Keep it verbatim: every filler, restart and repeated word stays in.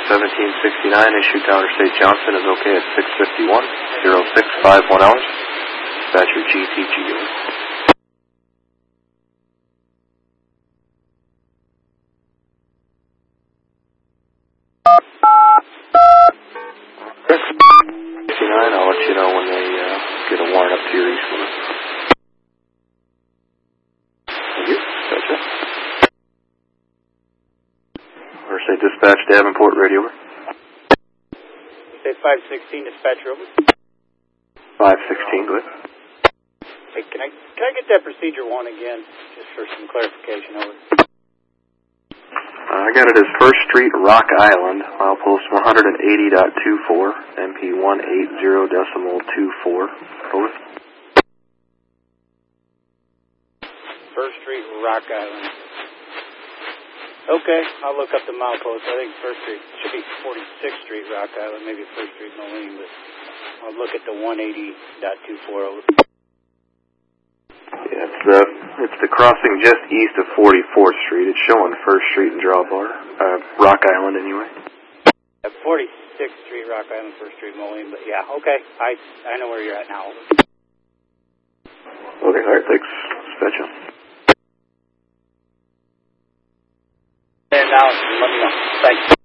seventeen sixty-nine, issued to Interstate Johnson, is okay at six fifty-one, zero six five one hours. Dispatcher G T G O. fifty-nine, I'll let you know when they uh, get a warrant up to your east limit. Thank you. Gotcha. Interstate Dispatch, Davenport, radio over. State five sixteen, dispatcher over. five sixteen, go ahead. Hey, can I, can I get that procedure one again, just for some clarification over? Uh, I got it as First Street, Rock Island, milepost one eighty point two four, M P one eighty decimal two four. Over. First Street, Rock Island. Okay, I'll look up the milepost. I think First Street should be forty-sixth Street, Rock Island, maybe First Street, Moline, but I'll look at the one eighty point two four. Over. Yeah, it's the, it's the crossing just east of forty-fourth Street. It's showing First Street and Drawbar. Uh, Rock Island, anyway. At forty-sixth Street, Rock Island, First Street, Moline, but yeah, okay. I I know where you're at now. Okay, alright, thanks. Dispatch. And now, let me know. Thanks.